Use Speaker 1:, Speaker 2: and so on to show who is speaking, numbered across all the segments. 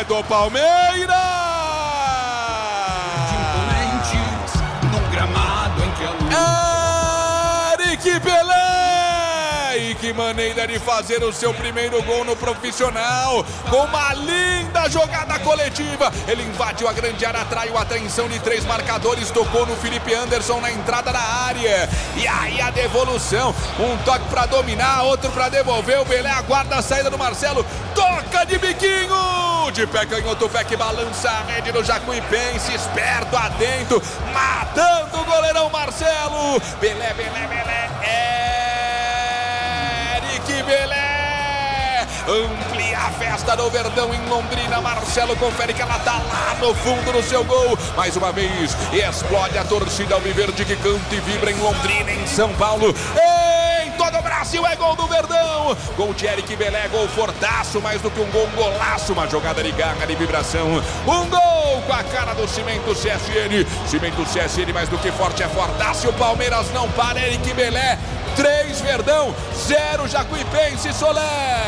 Speaker 1: do Palmeiras!
Speaker 2: No gramado em que a luz...
Speaker 1: Eric Belé! E que maneira de fazer o seu primeiro gol no profissional, com uma linda jogada coletiva. Ele invadiu a grande área, atraiu a atenção de 3 marcadores, tocou no Felipe Anderson na entrada da área. E aí a devolução, um toque para dominar, outro para devolver. O Belé aguarda a saída do Marcelo, toca de biquinho, de pé canhoto, pé que balança a rede do Jacuipense, esperto adentro, matando o goleirão Marcelo. Belé, Eric Belé amplia a festa do Verdão em Londrina. Marcelo confere que ela tá lá no fundo do seu gol. Mais uma vez explode a torcida alviverde que canta e vibra em Londrina, em São Paulo, em todo o Brasil. É gol do Verdão, gol de Eric Belé, gol fortaço, mais do que um gol, um golaço, uma jogada de garra, de vibração, um gol com a cara do Cimento CSN. Cimento CSN, mais do que forte, é fortaço. O Palmeiras não para. Eric Belé 3, Verdão 0, Jacuipense. Solé.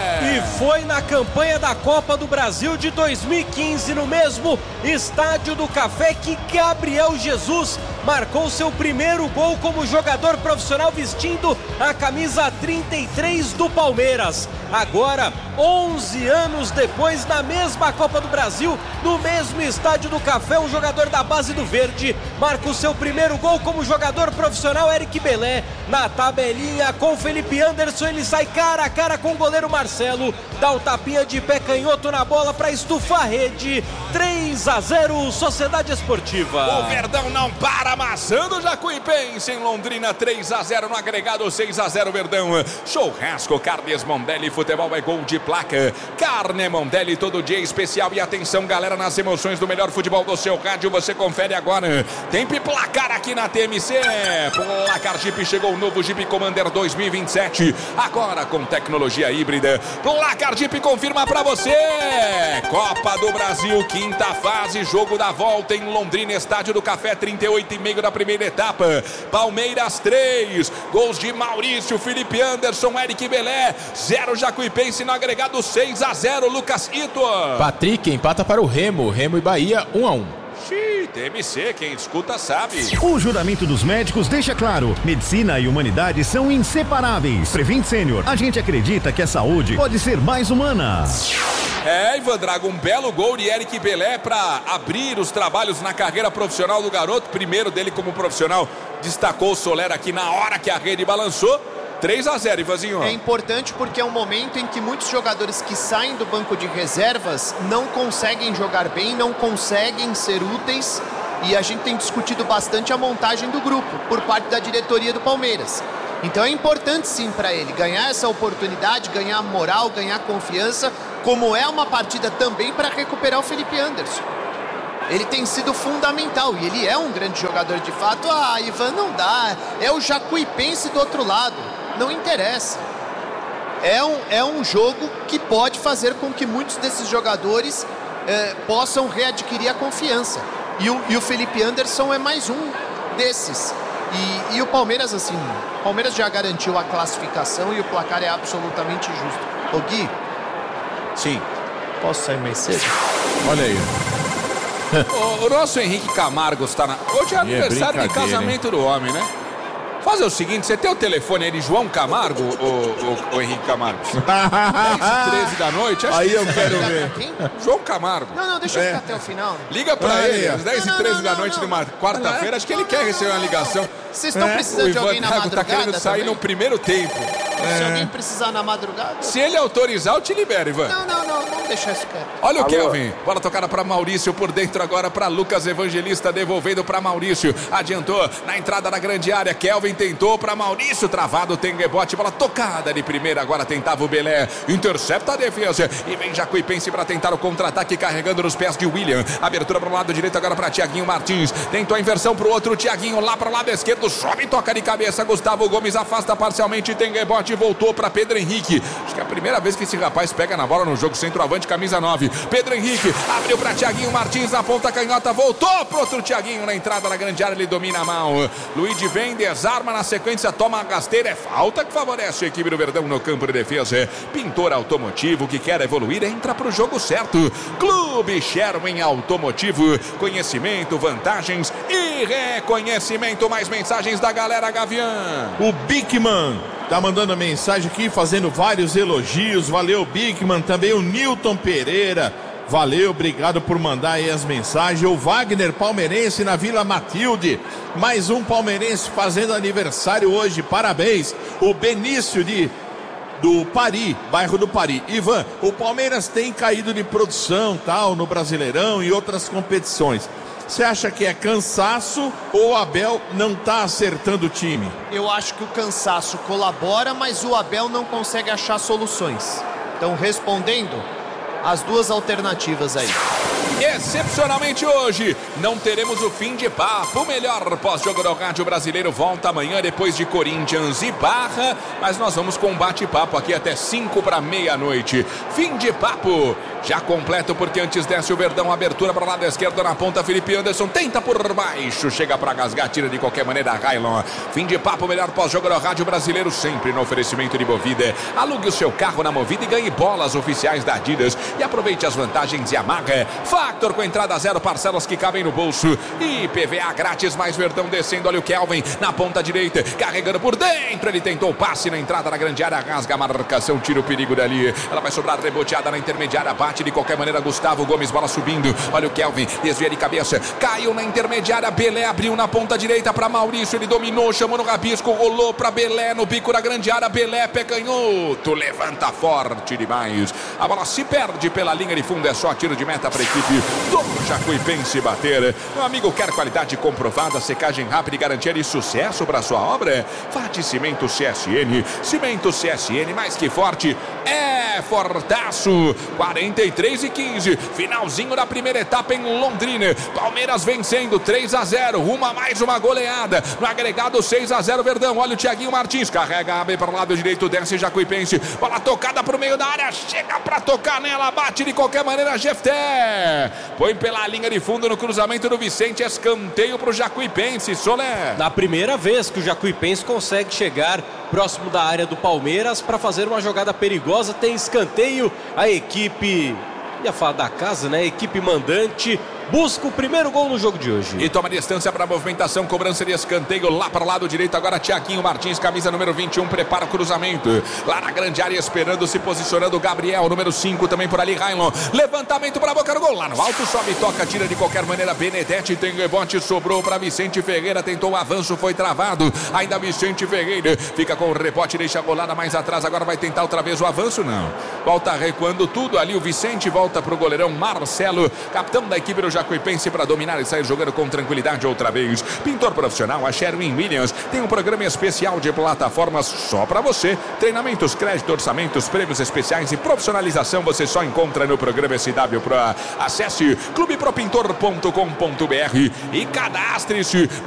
Speaker 3: E foi na campanha da Copa do Brasil de 2015, no mesmo Estádio do Café, que Gabriel Jesus marcou seu primeiro gol como jogador profissional vestindo a camisa 33 do Palmeiras. Agora, 11 anos depois, na mesma Copa do Brasil, no mesmo Estádio do Café, um jogador da base do Verde marca o seu primeiro gol como jogador profissional. Eric Belé na tabelinha com Felipe Anderson, ele sai cara a cara com o goleiro Marcelo, dá um tapinha de pé canhoto na bola para estufar a rede. 3-0, Sociedade Esportiva.
Speaker 1: O Verdão não para, amassando o Jacuipense em Londrina. 3-0 no agregado, 6-0 Verdão. Churrasco Carnes Mondelli, futebol é gol de placa. Carne Mondelli, todo dia especial. E atenção, galera, nas emoções do melhor futebol do seu rádio, você confere agora. Tem placar aqui na TMC. Placar Jeep, chegou o novo Jeep Commander 2027, agora com tecnologia híbrida. Placar Jeep confirma pra você. Copa do Brasil, quinta fase, jogo da volta em Londrina, Estádio do Café, 38,5 da primeira etapa. Palmeiras 3, gols de Maurício, Felipe Anderson, Eric Belé, 0 Jacuipense no agregado, 6-0, Lucas Ito.
Speaker 4: Patrick empata para o Remo e Bahia 1-1.
Speaker 1: TMC, quem escuta sabe.
Speaker 5: O juramento dos médicos deixa claro: medicina e humanidade são inseparáveis. Prevent Sênior, a gente acredita que a saúde pode ser mais humana.
Speaker 1: Ivan Drago, um belo gol de Eric Belé para abrir os trabalhos na carreira profissional do garoto. Primeiro dele como profissional, destacou o Soler aqui na hora que a rede balançou. 3-0, Ivanzinho.
Speaker 6: É importante porque é um momento em que muitos jogadores que saem do banco de reservas não conseguem jogar bem, não conseguem ser úteis, e a gente tem discutido bastante a montagem do grupo por parte da diretoria do Palmeiras. Então é importante sim para ele ganhar essa oportunidade, ganhar moral, ganhar confiança, como é uma partida também para recuperar o Felipe Anderson. Ele tem sido fundamental e ele é um grande jogador de fato. Ivan, não dá, é o Jacuipense do outro lado. Não interessa. É um jogo que pode fazer com que muitos desses jogadores possam readquirir a confiança. E o Felipe Anderson é mais um desses. E o Palmeiras, assim, o Palmeiras já garantiu a classificação e o placar é absolutamente justo. Ô Gui?
Speaker 1: Sim.
Speaker 6: Posso sair mais cedo?
Speaker 4: Olha aí.
Speaker 1: O nosso Henrique Camargo está na... Hoje é aniversário de casamento do homem, né? Fazer o seguinte, você tem o telefone aí de João Camargo, o Henrique Camargo? 10h13 da noite.
Speaker 5: Aí eu quero ver.
Speaker 6: Quem?
Speaker 1: João Camargo.
Speaker 6: Não, deixa eu ficar até o final.
Speaker 1: Liga pra ele, às 10h13 da
Speaker 6: não,
Speaker 1: noite
Speaker 6: não.
Speaker 1: de uma quarta-feira. Acho que ele quer receber uma ligação.
Speaker 6: Vocês estão precisando de alguém na
Speaker 1: Ivan
Speaker 6: madrugada
Speaker 1: tá querendo sair
Speaker 6: também?
Speaker 1: no primeiro tempo.
Speaker 6: Se alguém precisar na madrugada...
Speaker 1: Se ele autorizar, eu te libero, Ivan.
Speaker 6: Não, vamos deixar isso quieto.
Speaker 1: Olha o Kelvin, bola tocada para Maurício, por dentro agora para Lucas Evangelista, devolvendo para Maurício, adiantou na entrada da grande área, Kelvin tentou para Maurício, travado, tem rebote, bola tocada de primeira, agora tentava o Belé, intercepta a defesa, e vem Jacuipense para tentar o contra-ataque, carregando nos pés de William, abertura para o lado direito agora para Thiaguinho Martins, tentou a inversão para o outro, Thiaguinho lá para o lado esquerdo, sobe e toca de cabeça, Gustavo Gomes afasta parcialmente, tem rebote, voltou para Pedro Henrique, acho que é a primeira vez que esse rapaz pega na bola no jogo, centroavante, camisa 9, Pedro Henrique, abriu para Thiaguinho Martins na ponta canhota, voltou pro outro Thiaguinho na entrada da grande área, ele domina a mão, Luigi vem, desarma desarma na sequência, toma a rasteira, é falta que favorece a equipe do Verdão no campo de defesa. Pintor Automotivo, que quer evoluir, entra pro jogo certo. Clube Sherwin Automotivo, conhecimento, vantagens e reconhecimento. Mais mensagens da galera, Gavião.
Speaker 7: O Bickman tá mandando mensagem aqui, fazendo vários elogios. Valeu, Bickman. Também o Newton Pereira. Valeu, obrigado por mandar aí as mensagens. O Wagner, palmeirense na Vila Matilde. Mais um palmeirense fazendo aniversário hoje. Parabéns. O Benício do Pari, bairro do Pari. Ivan, o Palmeiras tem caído de produção, tal, no Brasileirão e outras competições. Você acha que é cansaço ou o Abel não está acertando o time?
Speaker 6: Eu acho que o cansaço colabora, mas o Abel não consegue achar soluções. Então, respondendo, as duas alternativas aí.
Speaker 1: Excepcionalmente hoje, não teremos o fim de papo. O melhor pós-jogo do rádio brasileiro volta amanhã depois de Corinthians e Barra. Mas nós vamos com um bate-papo aqui até 5 para meia-noite. Fim de papo. Já completo porque antes desce o Verdão. Abertura para o lado esquerdo na ponta. Felipe Anderson tenta por baixo. Chega para gasgar, tira de qualquer maneira a Railon. Fim de papo, melhor pós-jogo do rádio brasileiro. Sempre no oferecimento de Movida. Alugue o seu carro na Movida e ganhe bolas oficiais da Adidas. E aproveite as vantagens e amarra. Factor com entrada zero, parcelas que cabem no bolso. E PVA grátis, mais Verdão descendo. Olha o Kelvin na ponta direita. Carregando por dentro. Ele tentou passe na entrada da grande área. Rasga a marcação, tira o perigo dali. Ela vai sobrar reboteada na intermediária. Bate de qualquer maneira Gustavo Gomes, bola subindo. Olha o Kelvin, desvia de cabeça. Caiu na intermediária. Belé abriu na ponta direita para Maurício. Ele dominou, chamou no rabisco. Rolou para Belé no bico da grande área. Belé, pé canhoto. Levanta forte demais. A bola se perde pela linha de fundo. É só tiro de meta para a equipe do Jacuipense bater. Meu amigo, quer qualidade comprovada, secagem rápida e garantia de sucesso para sua obra? Vá de Cimento CSN. Cimento CSN, mais que forte, é fortaço. 43-15, finalzinho da primeira etapa em Londrina. Palmeiras vencendo 3-0, rumo a mais uma goleada. No agregado 6-0 Verdão. Olha o Thiaguinho Martins, carrega, abre para o lado direito, desce Jacuipense. Bola tocada para o meio da área, chega para tocar nela, bate de qualquer maneira Jefté. Põe pela linha de fundo no cruzamento do Vicente, escanteio para o Jacuipense. Solé.
Speaker 3: Na primeira vez que o Jacuipense consegue chegar próximo da área do Palmeiras para fazer uma jogada perigosa, tem escanteio. A equipe, ia falar da casa, né? A equipe mandante busca o primeiro gol no jogo de hoje.
Speaker 1: E toma distância para a movimentação, cobrança de escanteio lá para o lado direito. Agora Thiaguinho Martins, camisa número 21, prepara o cruzamento. Lá na grande área esperando, se posicionando Gabriel, número 5, também por ali Railon. Levantamento para a boca do gol, lá no alto, sobe, toca, tira de qualquer maneira. Benedetti tem rebote, sobrou para Vicente Ferreira, tentou o avanço, foi travado. Ainda Vicente Ferreira fica com o rebote, deixa a bolada mais atrás. Agora vai tentar outra vez o avanço, não. Volta recuando tudo ali, o Vicente volta para o goleirão Marcelo, capitão da equipe do Jacuipense, para dominar e sair jogando com tranquilidade outra vez. Pintor profissional, a Sherwin Williams tem um programa especial de plataformas só para você. Treinamentos, crédito, orçamentos, prêmios especiais e profissionalização você só encontra no programa SW Pro. Acesse clubepropintor.com.br e cadastre-se